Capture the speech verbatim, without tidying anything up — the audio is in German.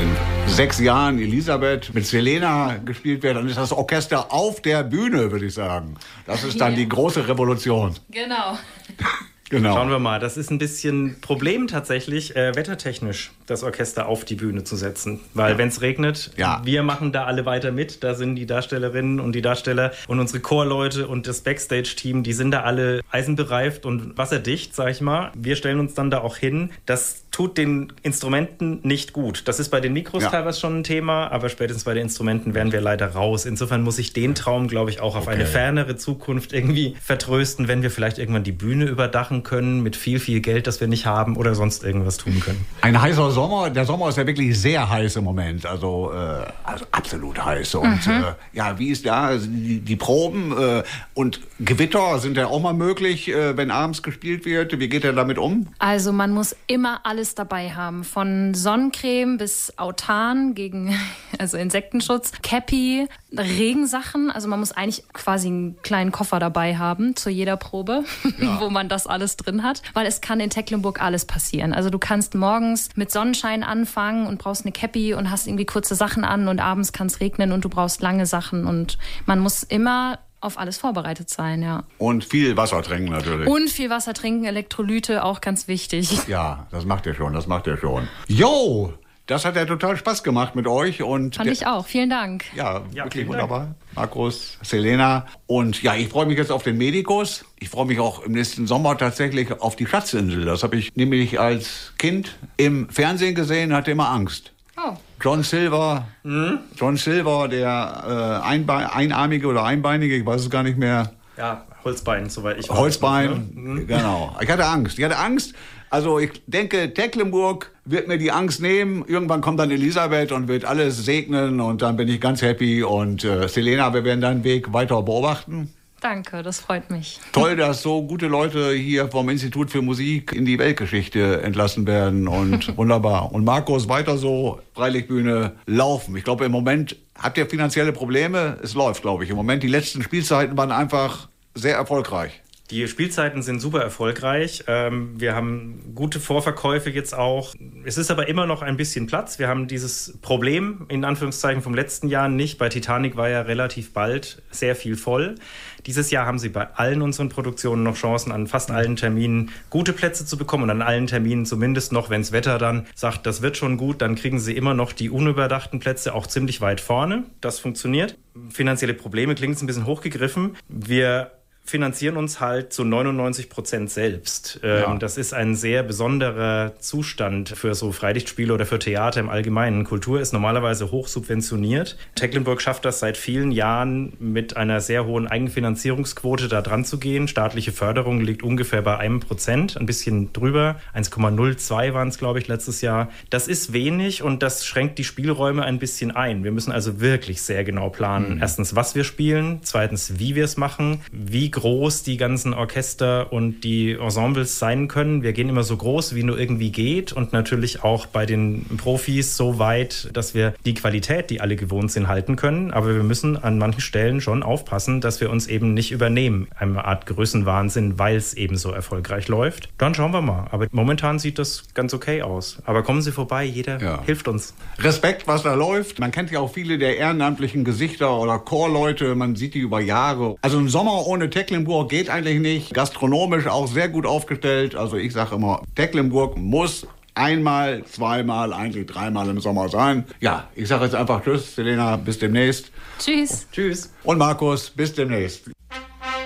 in sechs Jahren Elisabeth mit Selena gespielt wird, dann ist das Orchester auf der Bühne, würde ich sagen. Das ist dann ja. die große Revolution. Genau. Genau. Schauen wir mal, das ist ein bisschen Problem tatsächlich, äh, wettertechnisch das Orchester auf die Bühne zu setzen. Weil ja. wenn es regnet, ja. wir machen da alle weiter mit. Da sind die Darstellerinnen und die Darsteller und unsere Chorleute und das Backstage-Team, die sind da alle eisenbereift und wasserdicht, sag ich mal. Wir stellen uns dann da auch hin. Das tut den Instrumenten nicht gut. Das ist bei den Mikros ja. teilweise schon ein Thema, aber spätestens bei den Instrumenten wären wir leider raus. Insofern muss ich den Traum, glaube ich, auch auf okay. eine fernere Zukunft irgendwie vertrösten, wenn wir vielleicht irgendwann die Bühne überdachen können mit viel, viel Geld, das wir nicht haben oder sonst irgendwas tun können. Ein heißer Sommer. Der Sommer ist ja wirklich sehr heiß im Moment. Also, äh, also absolut heiß. Und mhm. äh, ja, wie ist da die, die Proben äh, und Gewitter sind ja auch mal möglich, äh, wenn abends gespielt wird. Wie geht er damit um? Also man muss immer alles dabei haben. Von Sonnencreme bis Autan gegen also Insektenschutz, Cappy, Regensachen. Also man muss eigentlich quasi einen kleinen Koffer dabei haben zu jeder Probe, ja. wo man das alles drin hat, weil es kann in Tecklenburg alles passieren. Also du kannst morgens mit Sonnenschein anfangen und brauchst eine Cappy und hast irgendwie kurze Sachen an und abends kann es regnen und du brauchst lange Sachen und man muss immer auf alles vorbereitet sein, ja. Und viel Wasser trinken natürlich. Und viel Wasser trinken, Elektrolyte, auch ganz wichtig. Ja, das macht ihr schon, das macht ihr schon. Jo! Das hat ja total Spaß gemacht mit euch. Und Fand ich auch. Vielen Dank. Ja, ja wirklich wunderbar. Dank. Markus, Selena. Und ja, ich freue mich jetzt auf den Medikus. Ich freue mich auch im nächsten Sommer tatsächlich auf die Schatzinsel. Das habe ich nämlich als Kind im Fernsehen gesehen, hatte immer Angst. Oh. John Silver, mhm. John Silver, der äh, Einbe- Einarmige oder Einbeinige, ich weiß es gar nicht mehr. Ja, Holzbein, soweit ich weiß. Holzbein, mhm. genau. Ich hatte Angst. Ich hatte Angst. Also ich denke, Tecklenburg wird mir die Angst nehmen. Irgendwann kommt dann Elisabeth und wird alles segnen und dann bin ich ganz happy. Und äh, Selena, wir werden deinen Weg weiter beobachten. Danke, das freut mich. Toll, dass so gute Leute hier vom Institut für Musik in die Weltgeschichte entlassen werden und wunderbar. Und Markus, weiter so, Freilichtbühne, laufen. Ich glaube, im Moment habt ihr finanzielle Probleme. Es läuft, glaube ich. Im Moment, die letzten Spielzeiten waren einfach sehr erfolgreich. Die Spielzeiten sind super erfolgreich. Wir haben gute Vorverkäufe jetzt auch. Es ist aber immer noch ein bisschen Platz. Wir haben dieses Problem, in Anführungszeichen, vom letzten Jahr nicht. Bei Titanic war ja relativ bald sehr viel voll. Dieses Jahr haben sie bei allen unseren Produktionen noch Chancen, an fast allen Terminen gute Plätze zu bekommen. Und an allen Terminen zumindest noch, wenn das Wetter dann sagt, das wird schon gut, dann kriegen sie immer noch die unüberdachten Plätze auch ziemlich weit vorne. Das funktioniert. Finanzielle Probleme klingt ein bisschen hochgegriffen. Wir finanzieren uns halt zu neunundneunzig Prozent selbst. Ja. Das ist ein sehr besonderer Zustand für so Freilichtspiele oder für Theater im Allgemeinen. Kultur ist normalerweise hoch subventioniert. Tecklenburg schafft das seit vielen Jahren mit einer sehr hohen Eigenfinanzierungsquote da dran zu gehen. Staatliche Förderung liegt ungefähr bei einem Prozent, ein bisschen drüber. eins Komma null zwei waren es, glaube ich, letztes Jahr. Das ist wenig und das schränkt die Spielräume ein bisschen ein. Wir müssen also wirklich sehr genau planen. Mhm. Erstens, was wir spielen. Zweitens, wie wir es machen. Wie groß die ganzen Orchester und die Ensembles sein können. Wir gehen immer so groß, wie nur irgendwie geht und natürlich auch bei den Profis so weit, dass wir die Qualität, die alle gewohnt sind, halten können. Aber wir müssen an manchen Stellen schon aufpassen, dass wir uns eben nicht übernehmen. Eine Art Größenwahnsinn, weil es eben so erfolgreich läuft. Dann schauen wir mal. Aber momentan sieht das ganz okay aus. Aber kommen Sie vorbei, jeder ja. hilft uns. Respekt, was da läuft. Man kennt ja auch viele der ehrenamtlichen Gesichter oder Chorleute. Man sieht die über Jahre. Also im Sommer ohne Tecklenburg geht eigentlich nicht. Gastronomisch auch sehr gut aufgestellt. Also ich sage immer, Tecklenburg muss einmal, zweimal, eigentlich dreimal im Sommer sein. Ja, ich sage jetzt einfach Tschüss, Selena, bis demnächst. Tschüss. Tschüss. Und Markus, bis demnächst.